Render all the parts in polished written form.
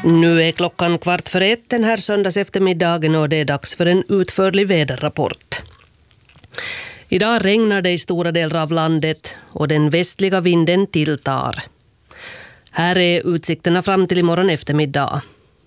Nu är klockan 1:15 den här söndags eftermiddagen och det är dags för en utförlig väderrapport. Idag regnar det i stora delar av landet och den västliga vinden tilltar. Här är utsikterna fram till imorgon eftermiddag.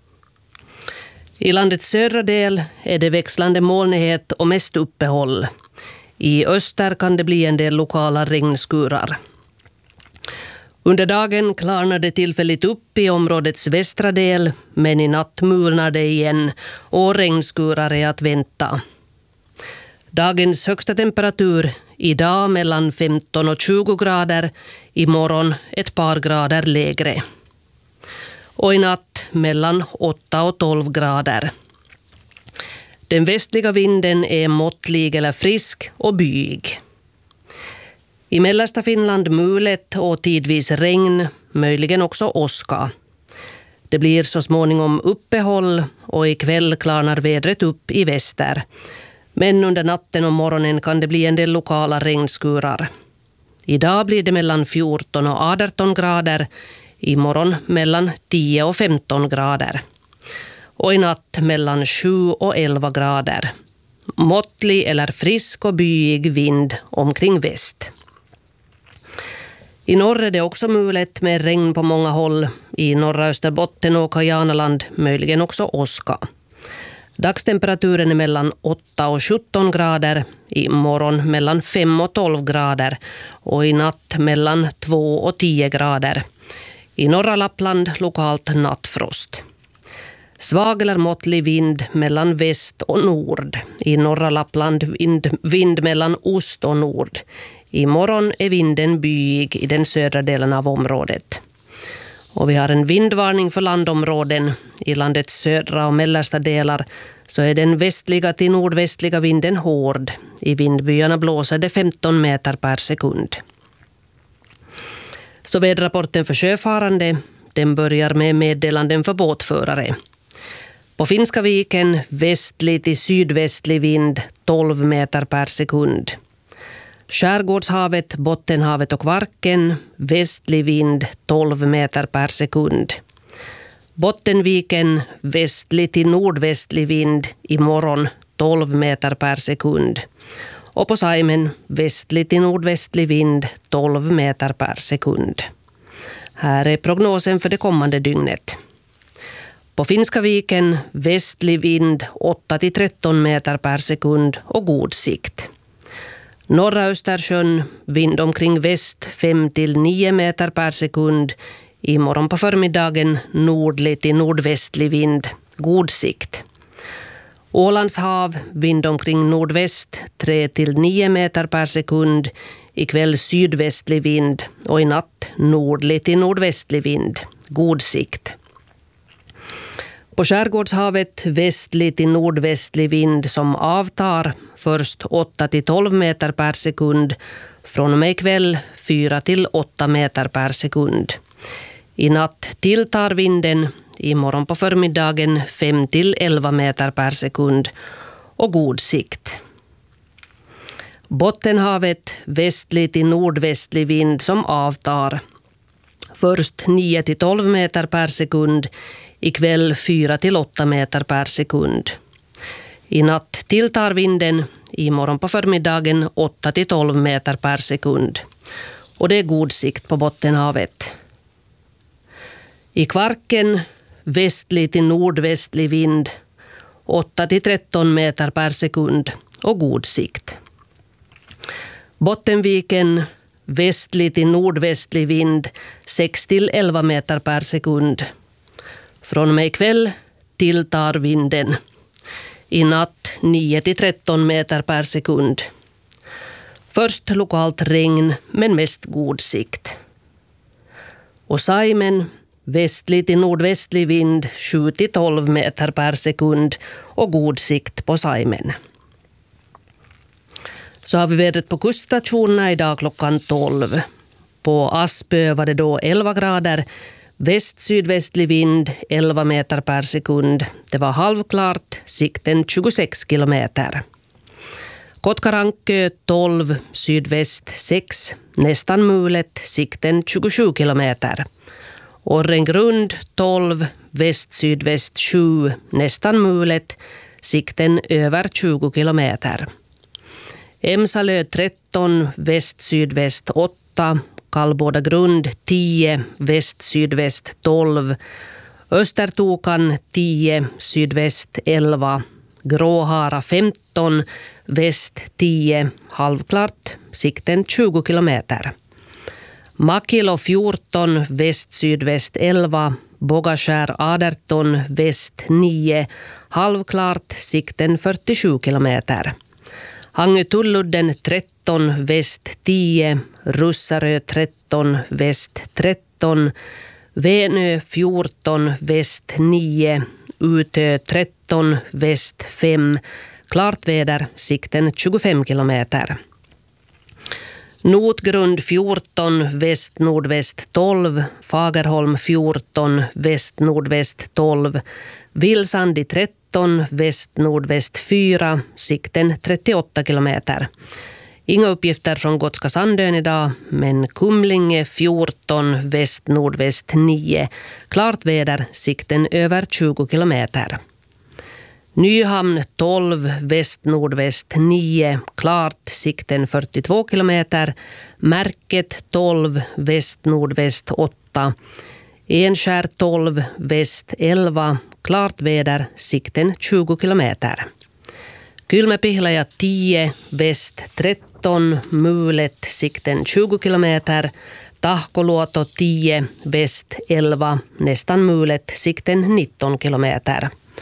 I landets södra del är det växlande molnighet och mest uppehåll. I öster kan det bli en del lokala regnskurar. Under dagen klarnar det tillfälligt upp i områdets västra del, men i natt mulnar det igen och regnskurar är att vänta. Dagens högsta temperatur idag mellan 15 och 20 grader, imorgon ett par grader lägre. Och i natt mellan 8 och 12 grader. Den västliga vinden är måttlig eller frisk och byig. I mellersta Finland mulet och tidvis regn, möjligen också åska. Det blir så småningom uppehåll och ikväll klarnar vädret upp i väster. Men under natten och morgonen kan det bli en del lokala regnskurar. Idag blir det mellan 14 och 18 grader, imorgon mellan 10 och 15 grader. Och i natt mellan 7 och 11 grader. Måttlig eller frisk och byig vind omkring väst. I norr är det också mulet med regn på många håll. I norra Österbotten och Kajanaland möjligen också åska. Dagstemperaturen är mellan 8 och 17 grader. I morgon mellan 5 och 12 grader. Och i natt mellan 2 och 10 grader. I norra Lappland lokalt nattfrost. Svag eller måttlig vind mellan väst och nord. I norra Lappland vind mellan ost och nord. Imorgon är vinden byig i den södra delen av området. Och vi har en vindvarning för landområden. I landets södra och mellersta delar så är den västliga till nordvästliga vinden hård. I vindbyarna blåser det 15 meter per sekund. Så väderrapporten för sjöfarande, den börjar med meddelanden för båtförare. På Finska viken västlig till sydvästlig vind 12 meter per sekund. Skärgårdshavet, Bottenhavet och Kvarken, västlig vind 12 meter per sekund. Bottenviken, västlig till nordvästlig vind imorgon 12 meter per sekund. Och på Saimen, västlig till nordvästlig vind 12 meter per sekund. Här är prognosen för det kommande dygnet. På Finska viken, västlig vind 8-13 meter per sekund och god sikt. Norra Östersjön, vind omkring väst 5-9 meter per sekund. Imorgon på förmiddagen nordlig till nordvästlig vind, god sikt. Ålands hav, vind omkring nordväst 3-9 meter per sekund. Ikväll sydvästlig vind och i natt nordlig till nordvästlig vind, god sikt. På Skärgårdshavet västlig till nordvästlig vind som avtar, först 8-12 meter per sekund, från och med ikväll 4-8 meter per sekund. I natt tilltar vinden, imorgon på förmiddagen 5-11 meter per sekund och god sikt. Bottenhavet västlig till nordvästlig vind som avtar, först 9-12 meter per sekund, ikväll 4-8 meter per sekund. I natt tilltar vinden, imorgon på förmiddagen 8-12 meter per sekund. Och det är god sikt på Bottenhavet. I Kvarken, västlig till nordvästlig vind 8-13 meter per sekund och god sikt. Bottenviken, västlig till nordvästlig vind 6-11 meter per sekund. Från och med ikväll tilltar vinden. I natt 9-13 meter per sekund. Först lokalt regn men mest god sikt. Och Saimen, västlig till nordvästlig vind 7-12 meter per sekund och god sikt på Saimen. Så har vi vädret på kuststationerna idag klockan 12. På Aspö var det då 11 grader. Väst-sydvästlig vind 11 meter per sekund. Det var halvklart, sikten 26 kilometer. Kotkarankö 12, sydväst 6, nästan mulet, sikten 27 kilometer. Orrengrund 12, väst-sydväst 7, nästan mulet, sikten över 20 kilometer. Emsalö 13, väst-sydväst 8, Kallbåda grund 10, väst-sydväst 12, Östertokan 10, sydväst 11, Gråhara 15, väst 10, halvklart, sikten 20 kilometer. Makilo 14, väst-sydväst 11, Bogaskär 18, väst 9, halvklart, sikten 47 kilometer. Hangö-Tulludden 13, väst 10, Russarö 13, väst 13, Venö 14, väst 9, Utö 13, väst 5, klart väder, sikten 25 kilometer. Notgrund 14, väst-nordväst 12, Fagerholm 14, väst-nordväst 12, Vilsandi 13, väst-nordväst 4, sikten 38 kilometer. Inga uppgifter från Gotska Sandön idag, men Kumlinge 14, väst-nordväst 9, klart väder, sikten över 20 kilometer. Nyhamn 12, väst-nordväst 9, klart, sikten 42 kilometer. Märket 12, väst-nordväst 8. Enskär 12, väst 11, klart väder, sikten 20 kilometer. Kylmäpihlaja 10, väst 13, mulet, sikten 20 kilometer. Tahkoluoto 10, väst 11, nästan mulet, sikten 19 kilometer.